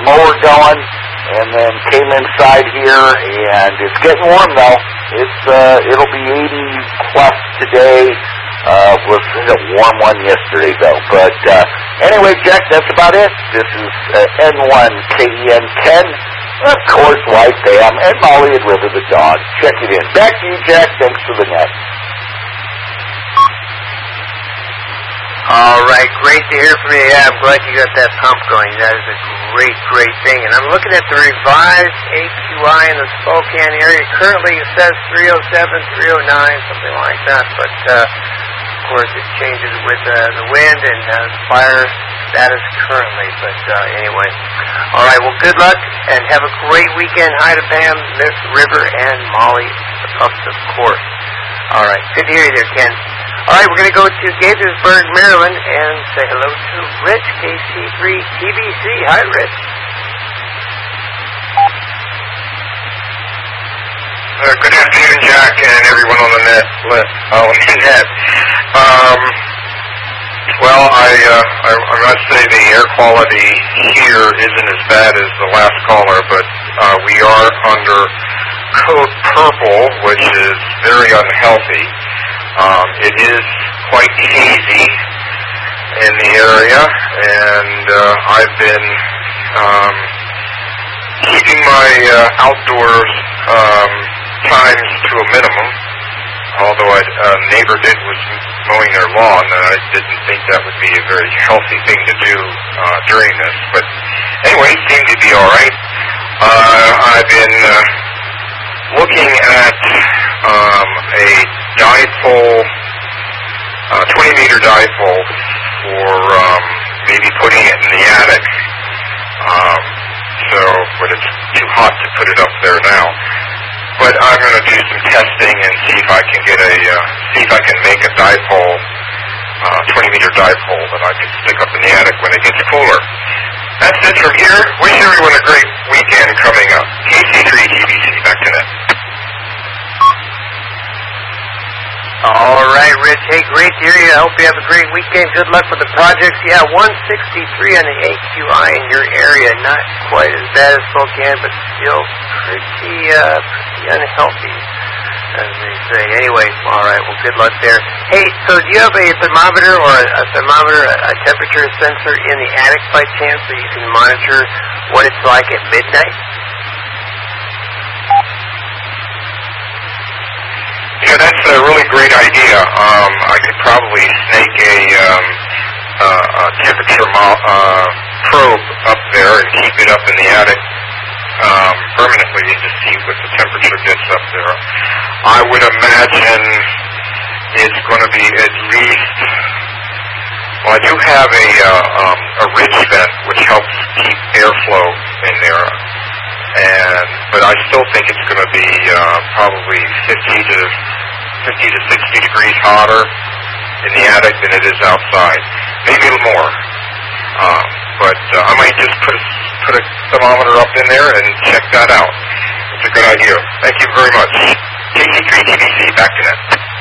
mower going, and then came inside here, and it's getting warm though. It'll be 80 plus today. Was a warm one yesterday though. But anyway, Jack, that's about it. This is N1 KEN 10. Of course, White Bam and Molly and River the dog. Check it in. Back to you, Jack. Thanks for the net. All right, great to hear from you. Yeah, I'm glad you got that pump going. That is a great, great thing. And I'm looking at the revised AQI in the Spokane area. Currently it says 307, 309, something like that. But, of course, it changes with the wind and fire status currently. But anyway, all right, well, good luck and have a great weekend. Hi to Pam, Miss River, and Molly, the pups, of course. All right, good to hear you there, Ken. All right, we're going to go to Gaithersburg, Maryland, and say hello to Rich, KC3 TBC. Hi, Rich. Good afternoon, Jack, and everyone on the net. Well, I must say the air quality here isn't as bad as the last caller, but we are under code purple, which is very unhealthy. It is quite hazy in the area, and I've been keeping my outdoors times to a minimum, although a neighbor was mowing their lawn, and I didn't think that would be a very healthy thing to do during this. But anyway, it seemed to be all right. I've been looking at a dipole, 20-meter dipole for maybe putting it in the attic. But it's too hot to put it up there now. But I'm going to do some testing and see if I can make a dipole, 20-meter dipole that I can stick up in the attic when it gets cooler. That's it from here. Wish everyone a great weekend coming up. KC3 TBC, back to net. All right, Rich. Hey, great to hear you. I hope you have a great weekend. Good luck with the projects. Yeah, 163 on the AQI in your area. Not quite as bad as Spokane, but still pretty unhealthy, as they say. Anyway, all right. Well, good luck there. Hey, so do you have a thermometer or a temperature sensor in the attic by chance so you can monitor what it's like at midnight? Yeah, that's a really great idea. I could probably snake a temperature probe up there and keep it up in the attic permanently and just see what the temperature gets up there. I would imagine it's going to be at least. Well, I do have a ridge vent which helps keep airflow in there. But I still think it's going to be probably 50 to 60 degrees hotter in the attic than it is outside. Maybe a little more. But I might just put a thermometer up in there and check that out. It's a good idea. Thank you very much. KC3 TBC, back to net.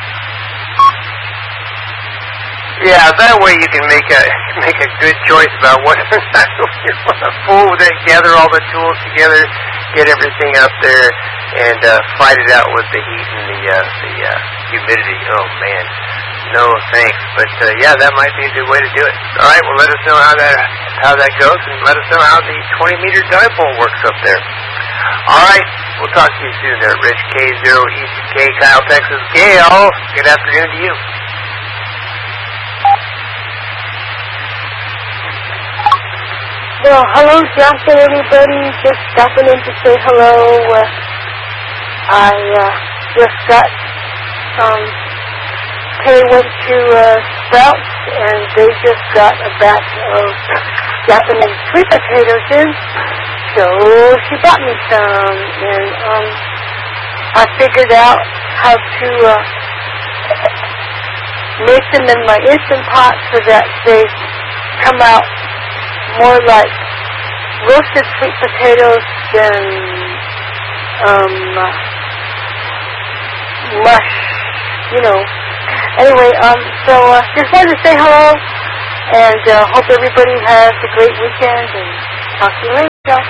Yeah, that way you can make a good choice about what you want to pull that, gather all the tools together, get everything up there, and fight it out with the heat and the humidity. Oh man, no thanks. But yeah, that might be a good way to do it. All right, well let us know how that goes, and let us know how the 20-meter dipole works up there. All right, we'll talk to you soon there, Rich. K0ECK, Kyle, Texas. Gail, good afternoon to you. Well, hello, Jack and everybody. Just stopping in to say hello. I just got Kay went to Sprouts, and they just got a batch of Japanese sweet potatoes in. So she bought me some, and I figured out how to make them in my Instant Pot so that they come out more like roasted sweet potatoes than mush, you know. Anyway, so just wanted to say hello, and hope everybody has a great weekend, and talk to you later. Yeah.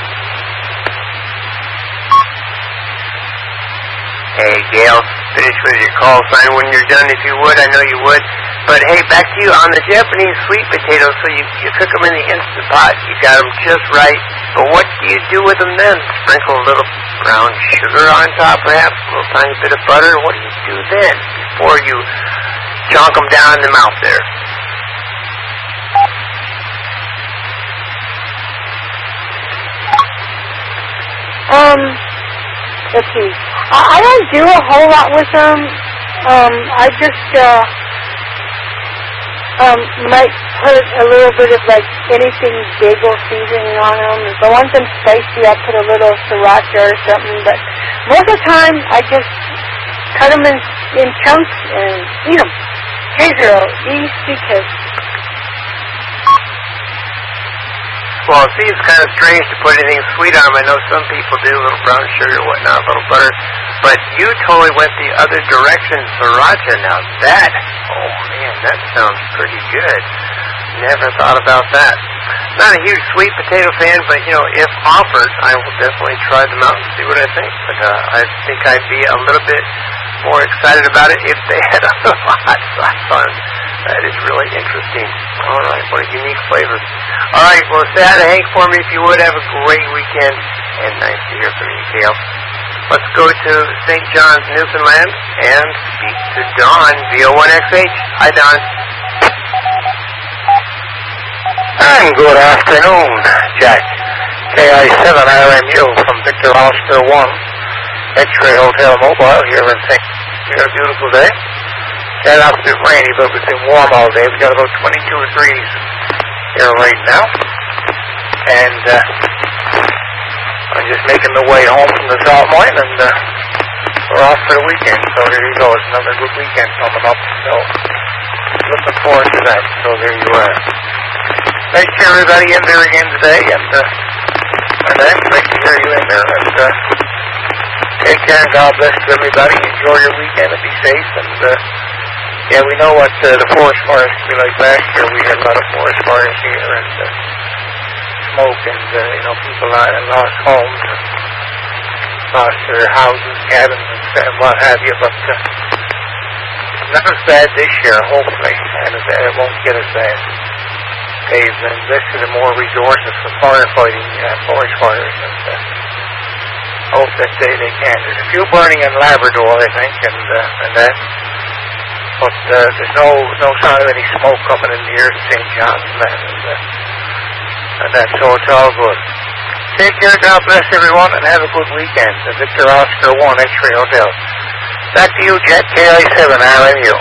Hey, Gail, finish with your call sign when you're done, if you would. I know you would. But, hey, back to you on the Japanese sweet potatoes. So you cook them in the Instant Pot. You got them just right. But what do you do with them then? Sprinkle a little brown sugar on top, perhaps, a little tiny bit of butter. What do you do then before you chunk them down in the mouth there? Let's see. I don't do a whole lot with them. I just might put a little bit of like anything bagel seasoning on them. If I want them spicy, I'll put a little sriracha or something. But most of the time, I just cut them in chunks and eat them. K0, E-C-K. Well, see, it's kind of strange to put anything sweet on them. I know some people do, a little brown sugar, whatnot, a little butter. But you totally went the other direction, sriracha. Now that, oh man, that sounds pretty good. Never thought about that. Not a huge sweet potato fan, but, you know, if offered, I will definitely try them out and see what I think. But I think I'd be a little bit more excited about it if they had a hot sauce on. That is really interesting. All right, what a unique flavor. All right, well, say hi to Hank for me if you would. Have a great weekend, and nice to hear from you, Gail. Let's go to St. John's, Newfoundland, and speak to Don, VO1XH. Hi, Don. And good afternoon, Jack. KI7RMU from Victor Oscar 1, X-Ray Hotel Mobile here in St. You got a beautiful day. Got out a bit rainy, but we've been warm all day. We've got about 22 degrees here right now. And I'm just making the way home from the salt mine, and we're off for the weekend. So there you go. It's another good weekend coming up. So looking forward to that. So there you are. Nice to hear everybody in there again today, and nice to hear you in there. And take care, and God bless everybody. Enjoy your weekend and be safe. And yeah, we know what the forest fires can be like last year. We had a lot of forest fires here, and smoke, and people lost homes, and lost their houses, cabins, and what have you. But not as bad this year, hopefully, and it won't get as bad. They've invested in more resources for firefighting forest fires, and hope that they can. There's a few burning in Labrador, I think, and that. But there's no sign of any smoke coming in here at St. John's and that, so it's all good. Take care, God bless everyone, and have a good weekend. The Victor Oscar 1 X-Ray Hotel. Back to you, Jack, KI7RMU.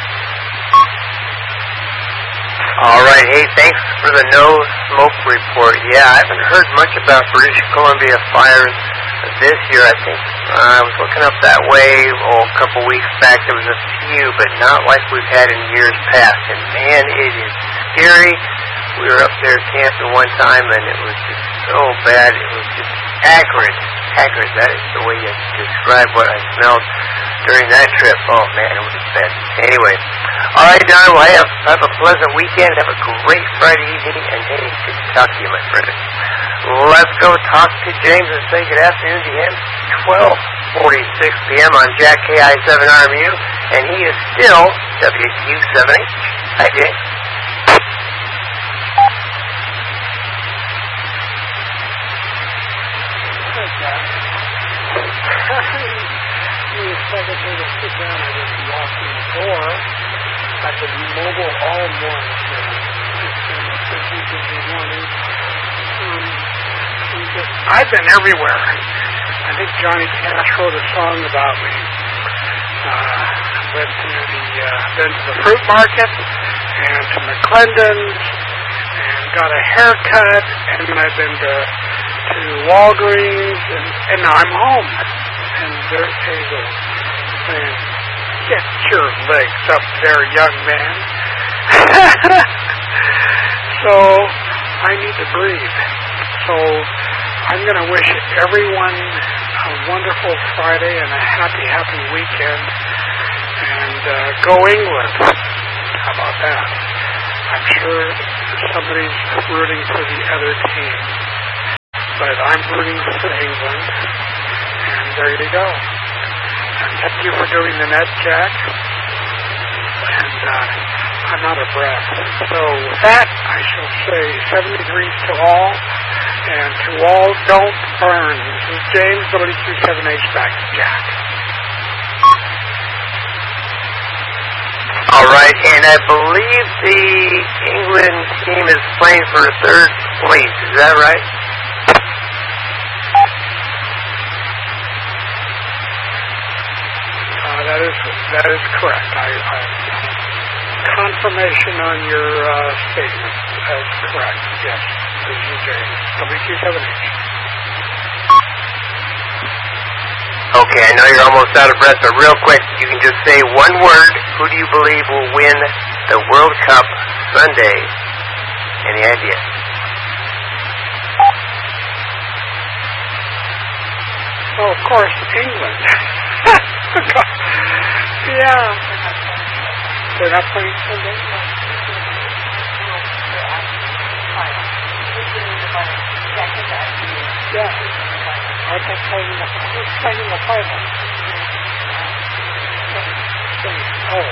All right, hey, thanks for the no smoke report. Yeah, I haven't heard much about British Columbia fires this year. I think I was looking up that way a couple weeks back. There was a few, but not like we've had in years past. And man, it is scary. We were up there camping one time, and it was just so bad. It was just acrid. That is the way you describe what I smelled during that trip. Oh man, it was bad. Anyway, all right, Don. Well, have a pleasant weekend. Have a great Friday evening, and hey, good to talk to you, my friend. Let's go talk to James and say good afternoon to him. 12:46 p.m. on Jack KI7RMU, and he is still WQ7H. Hi, James. We expected her to sit down and just walk in the door at the mobile all morning. I've been everywhere. I think Johnny Cash wrote a song about me. Been to the fruit market and to McClendon's and got a haircut, and I've been to Walgreens, and now I'm home. And there's Hazel saying, "Get your legs up there, young man." So I need to breathe. So I'm going to wish everyone a wonderful Friday and a happy weekend. And go England. How about that? I'm sure somebody's rooting for the other team. but I'm rooting for England, and there you go. And thank you for doing the net, Jack. And I'm out of breath. So with that, I shall say 7 degrees to all, and to all, don't burn. This is James, WQ7H, back to Jack. All right, and I believe the England team is playing for third place. Is that right? That is correct. I confirmation on your statement. That's correct. Yes, this is James, WQ7H. Okay, I know you're almost out of breath, but real quick, you can just say one word. Who do you believe will win the World Cup Sunday? Any idea? Oh, of course, England. Yeah. They're not playing Sunday? Yeah. Aren't they playing in the final? Oh.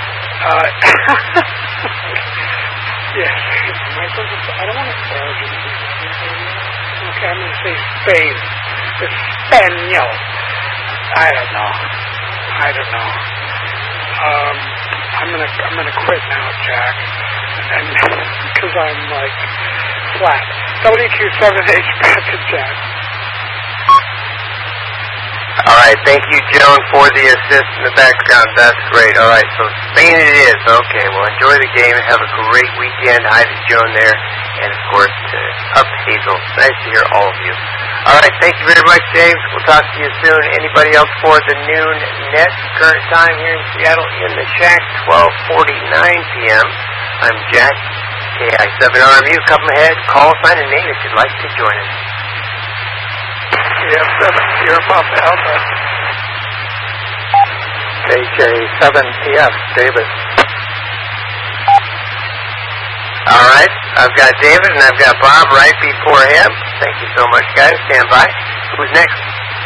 Yes. I don't want to say Argentina. Okay, I'm going to say Spain. Espanol. I don't know. I'm gonna quit now, Jack, and because I'm like flat. WQ7H, back to Jack. All right, thank you, Joan, for the assist in the background. That's great. All right, so Spain it is. Okay, well, enjoy the game and have a great weekend. Hi to Joan there, and of course to Up Hazel. Nice to hear all of you. All right, thank you very much, James. We'll talk to you soon. Anybody else for the noon net? Current time here in Seattle in the shack, 12:49 p.m. I'm Jack, KI7RMU. Come ahead, call, sign a name if you'd like to join us. KF7 Sierra Papa Alpha. KJ7TF, David. All right, I've got David and I've got Bob right before him. Thank you so much, guys. Stand by. Who's next?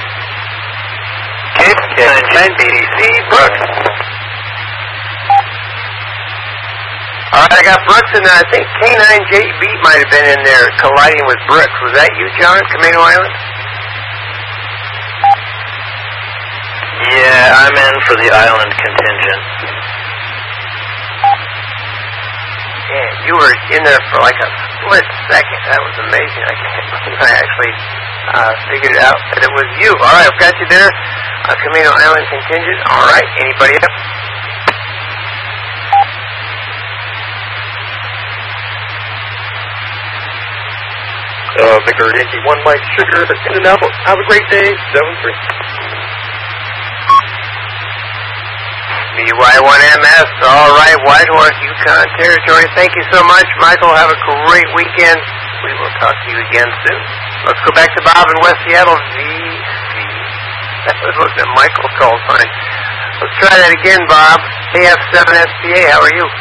KBDC Brooks. All right, I got Brooks, and I think K9JB might have been in there colliding with Brooks. Was that you, John, Camino Island? Yeah, I'm in for the island contingent. Yeah, you were in there for like a split second. That was amazing. I can't believe I actually figured it out that it was you. All right, I've got you there. Camino Island contingent. All right, anybody else? Victor Yankee 1 Mike Sugar, in and out. Have a great day. 7-3. BY1MS, all right, Whitehorse, Yukon Territory. Thank you so much, Michael. Have a great weekend. We will talk to you again soon. Let's go back to Bob in West Seattle. That was a Michael's call sign. Let's try that again, Bob. AF7SPA, how are you?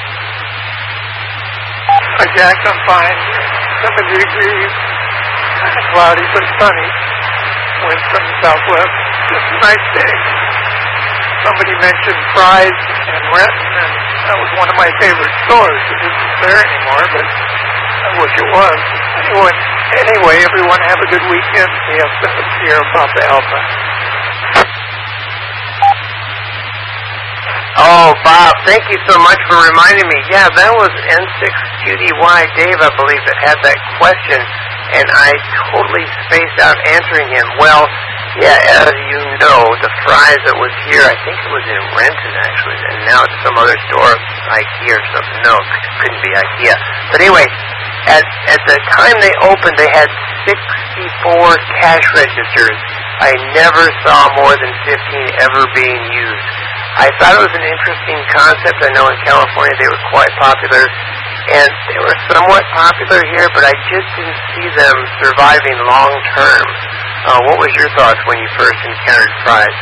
Hi, Jack, I'm fine. 70 degrees, kind of cloudy but sunny. Wind from the southwest. Just a nice day. Somebody mentioned Fry's and Renton, and that was one of my favorite stores. It isn't there anymore, but I wish it was. Anyway, everyone have a good weekend. AF7 Sierra Papa Alpha. Oh, Bob, thank you so much for reminding me. Yeah, that was N6QDY Dave, I believe, that had that question, and I totally spaced out answering him. Well, yeah, as you know, the Fry's that was here, I think it was in Renton, actually, and now it's some other store, IKEA or something. No, it couldn't be IKEA. But anyway, at the time they opened, they had 64 cash registers. I never saw more than 15 ever being used. I thought it was an interesting concept. I know in California they were quite popular, and they were somewhat popular here, but I just didn't see them surviving long term. What was your thoughts when you first encountered Fry's?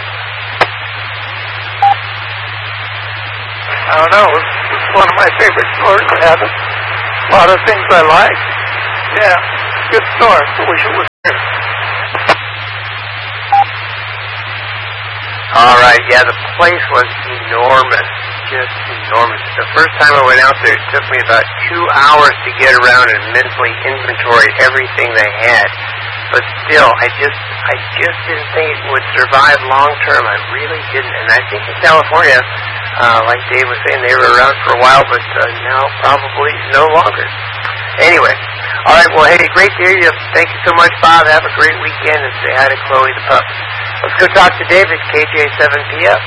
I don't know. It's one of my favorite stores to have it. A lot of things I like. Yeah, good store. I wish it was here. All right, yeah, the place was enormous, just enormous. The first time I went out there, it took me about 2 hours to get around and mentally inventory everything they had. But still, I just didn't think it would survive long term. I really didn't. And I think in California, like Dave was saying, they were around for a while, but now probably no longer. Anyway, all right, well, hey, great to hear you. Thank you so much, Bob. Have a great weekend, and say hi to Chloe the pup. Let's go talk to David, KJ7PF.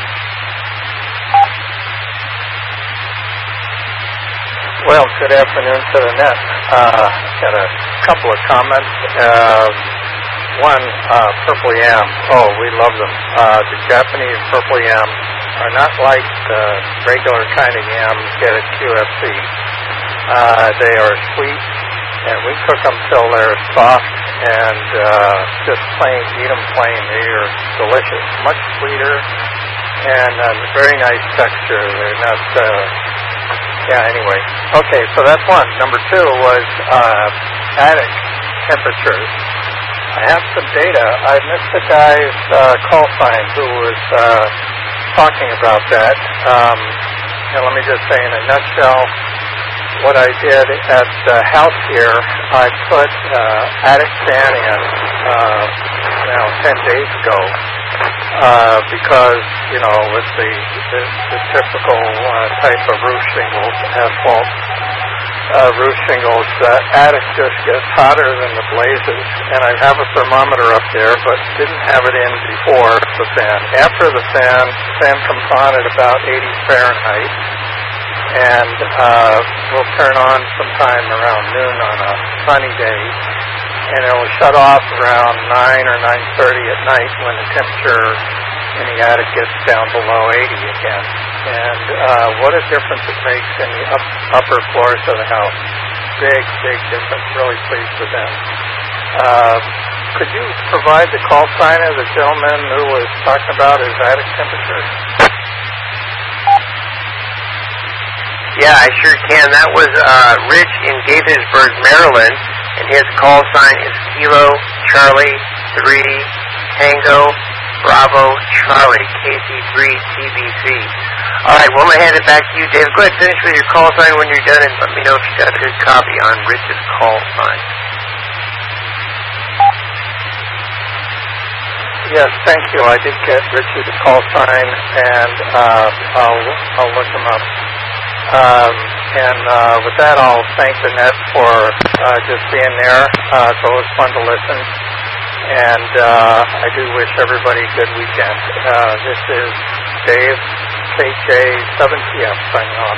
Well, good afternoon to the net. Got a couple of comments. One, purple yam. Oh, we love them. The Japanese purple yams are not like the regular kind of yam you get at QFC. They are sweet, and we cook them till they're soft, and just plain, eat them plain. They are delicious, much sweeter, and very nice texture. They're not, anyway. Okay, so that's one. Number two was attic temperatures. I have some data. I missed the guy's call sign who was talking about that. Let me just say in a nutshell, what I did at the house here, I put attic fan in 10 days ago because, with the typical type of roof shingles, asphalt roof shingles, the attic just gets hotter than the blazes. And I have a thermometer up there, but didn't have it in before the fan. After the fan comes on at about 80 Fahrenheit. And we'll turn on sometime around noon on a sunny day, and it will shut off around 9 or 9:30 at night when the temperature in the attic gets down below 80 again. And what a difference it makes in the upper floors of the house. Big difference. Really pleased with that. Could you provide the call sign of the gentleman who was talking about his attic temperature? Yeah, I sure can. That was Rich in Gaithersburg, Maryland, and his call sign is Kilo Charlie 3 Tango Bravo Charlie KC3 TBC. All right, well, I'm going to hand it back to you, David. Go ahead and finish with your call sign when you're done, and let me know if you got a good copy on Rich's call sign. Yes, thank you. I did get Rich's call sign, and I'll look him up. With that, I'll thank the net for just being there. It's always fun to listen. And I do wish everybody a good weekend. This is Dave, KJ7PF, signing off.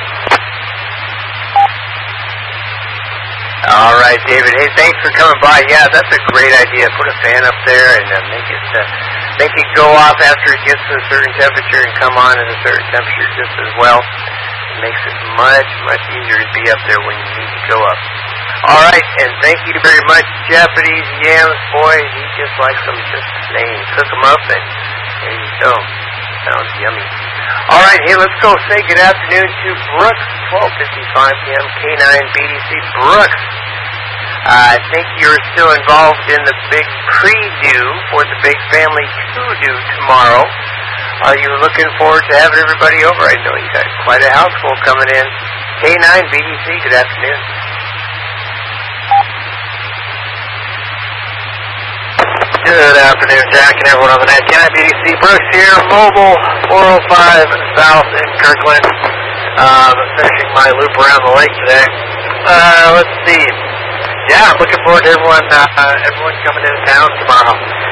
All right, David. Hey, thanks for coming by. Yeah, that's a great idea. Put a fan up there and make it go off after it gets to a certain temperature and come on at a certain temperature just as well. It makes it much easier to be up there when you need to go up. All right, and thank you very much, Japanese yams. Boy, he just likes them just the same. Cook them up, and there you go. Sounds yummy. All right, hey, let's go say good afternoon to Brooks, 12:55 p.m., K9BDC. Brooks, I think you're still involved in the big pre-do for the big family to-do tomorrow. Are you looking forward to having everybody over? I know you got quite a house full coming in. K9BDC, good afternoon. Good afternoon, Jack, and everyone on the net. K9BDC, Brooks here, mobile 405 South in Kirkland. Finishing my loop around the lake today. Let's see. Yeah, I'm looking forward to everyone coming into town tomorrow.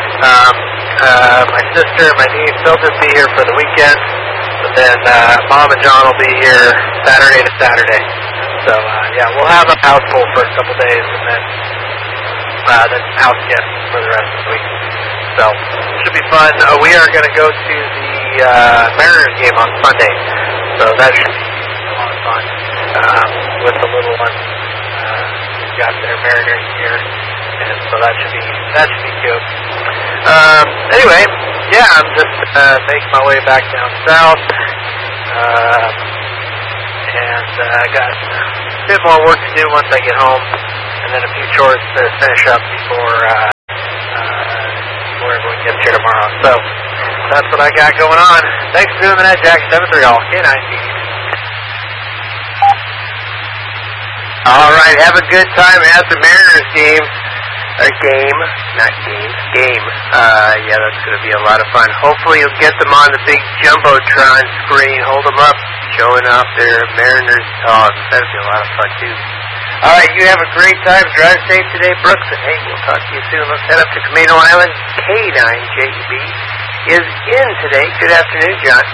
My sister and my niece, they'll just be here for the weekend. But then Mom and John will be here Saturday to Saturday. So, we'll have a house full for a couple days, and then house guests for the rest of the week. So, should be fun. We are going to go to the Mariners game on Sunday. So that should be a lot of fun with the little ones. Got their Mariners gear, and so that should be cute. Anyway, I'm just making my way back down south, and I got a bit more work to do once I get home, and then a few chores to finish up before everyone gets here tomorrow. So that's what I got going on. Thanks for doing the net, Jack. 7-3 all. K9. All right, have a good time at the Mariners game. Game. Yeah, that's going to be a lot of fun. Hopefully you'll get them on the big Jumbotron screen. Hold them up, showing off their Mariners dogs. That'll be a lot of fun, too. All right, you have a great time. Drive safe today, Brooks. And, hey, we'll talk to you soon. Let's head up to Camino Island. K9JEB is in today. Good afternoon, John.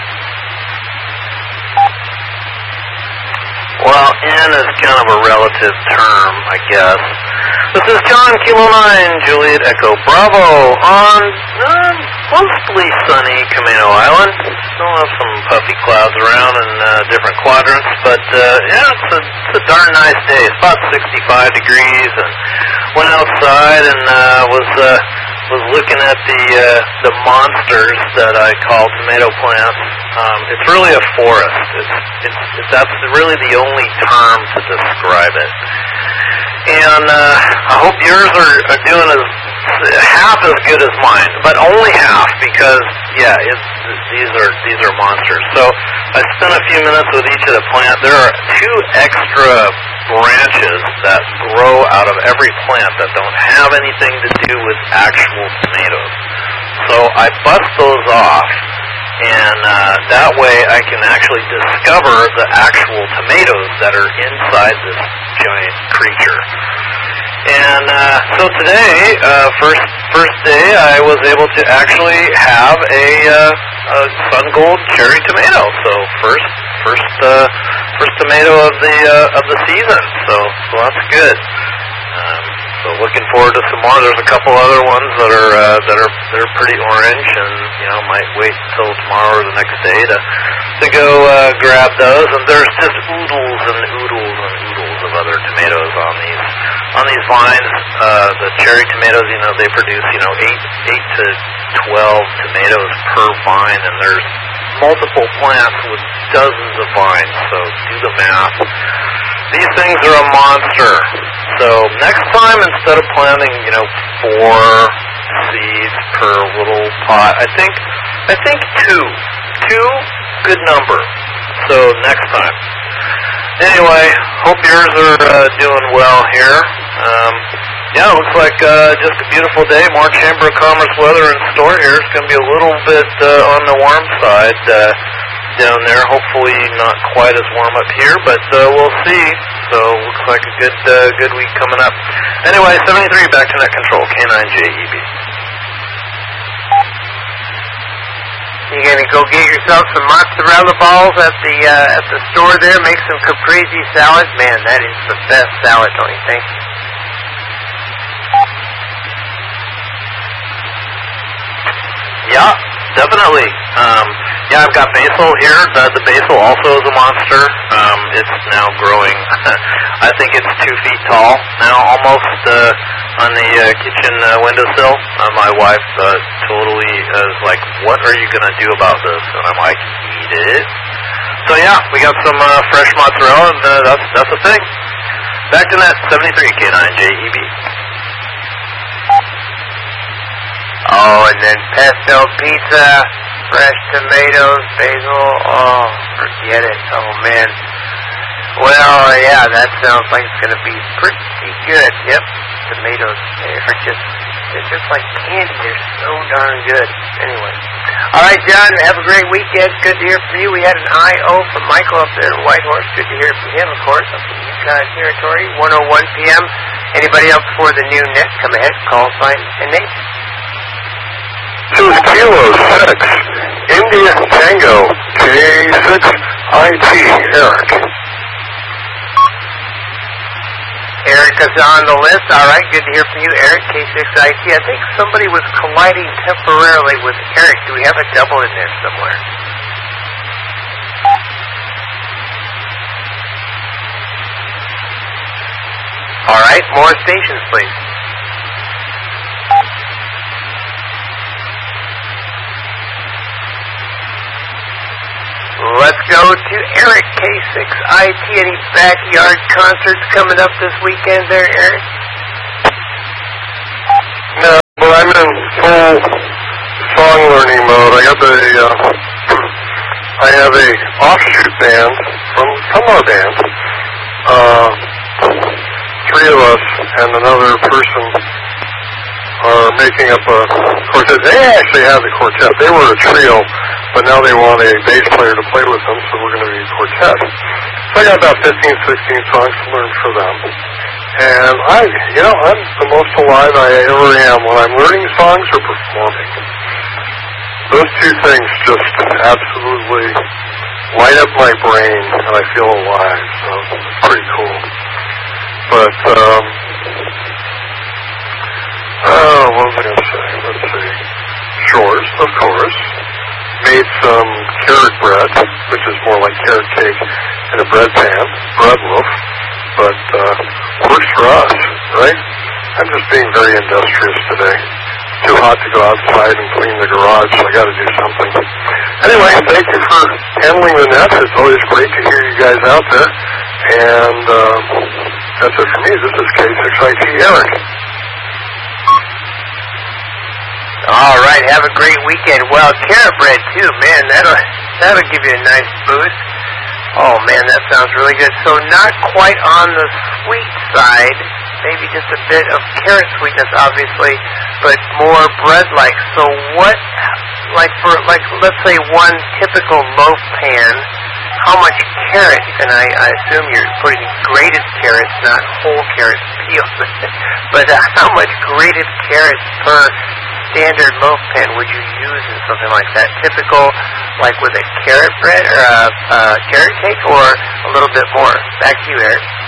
Well, in is kind of a relative term, I guess. This is John, Kilo 9, Juliet Echo Bravo, on mostly sunny Camino Island. Still have some puffy clouds around in different quadrants, but yeah, it's a darn nice day. It's about 65 degrees, and went outside and was looking at the monsters that I call tomato plants. It's really a forest. That's really the only term to describe it. And I hope yours are doing half as good as mine, but only half because these are monsters. So I spent a few minutes with each of the plants. There are 2 extra branches that grow out of every plant that don't have anything to do with actual tomatoes. So I bust those off, and that way I can actually discover the actual tomatoes that are inside this giant creature. And so today, first day, I was able to actually have a Sun Gold cherry tomato. So first tomato of the season. So that's good. So looking forward to some more. There's a couple other ones that are pretty orange, and might wait until tomorrow or the next day to go grab those. And there's just oodles and oodles and oodles of other tomatoes on these vines. The cherry tomatoes, they produce 8 to 12 tomatoes per vine, and there's multiple plants with dozens of vines. So do the math. These things are a monster. So next time, instead of planting, 4 seeds per little pot, I think 2. 2, good number. So next time. Anyway, hope yours are doing well here. Yeah, it looks like just a beautiful day. More Chamber of Commerce weather in store here. It's going to be a little bit on the warm side down there. Hopefully not quite as warm up here, but we'll see. So looks like a good week coming up. Anyway, 73 back to net control. K9JEB. You gonna go get yourself some mozzarella balls at the store there? Make some caprese salad. Man, that is the best salad, don't you think? Yeah, definitely. Yeah, I've got basil here. The basil also is a monster. It's now growing. I think it's 2 feet tall now, almost on the kitchen windowsill. My wife totally is like, "What are you going to do about this?" And I'm like, "Eat it." So yeah, we got some fresh mozzarella, and that's the thing. Back to net 73 K9JEB. Oh, and then pesto pizza, fresh tomatoes, basil. Oh, forget it. Oh, man. Well, yeah, that sounds like it's going to be pretty good. Yep, tomatoes, they're just like candy. They're so darn good. Anyway. All right, John, have a great weekend. Good to hear from you. We had an I.O. from Michael up there at Whitehorse. Good to hear from him, of course, up in Yukon territory, 1:01 p.m. Anybody else for the new net, come ahead, call sign, and name. 2 Kilo 6, India Tango, K6IT, Eric. Eric is on the list. All right, good to hear from you, Eric, K6IT. I think somebody was colliding temporarily with Eric. Do we have a double in there somewhere? All right, more stations, please. Let's go to Eric, K6IT. Any backyard concerts coming up this weekend there, Eric? No, but I'm in full song learning mode. I got I have a offshoot band from our band. 3 of us and another person are making up a quartet. They actually have the quartet. They were a trio, but now they want a bass player to play with them, so we're going to be a quartet. So I got about 15, 16 songs to learn for them. And I'm the most alive I ever am when I'm learning songs or performing. Those 2 things just absolutely light up my brain, and I feel alive. So it's pretty cool. But, what was I going to say? Let's see. Chores, of course. Made some carrot bread, which is more like carrot cake in a bread pan, bread loaf. But works for us, right? I'm just being very industrious today. Too hot to go outside and clean the garage, so I got to do something. Anyway, thank you for handling the net. It's always great to hear you guys out there. And that's it for me. This is K6IT Eric. All right, have a great weekend. Well, carrot bread too, man. That'll give you a nice boost. Oh man, that sounds really good. So not quite on the sweet side, maybe just a bit of carrot sweetness, obviously, but more bread-like. So what, let's say one typical loaf pan, how much carrot? And I assume you're putting grated carrots, not whole carrots, peels. But how much grated carrots per standard loaf pan would you use in something like that? Typical, like with a carrot bread or a carrot cake, or a little bit more? Back to you, Eric.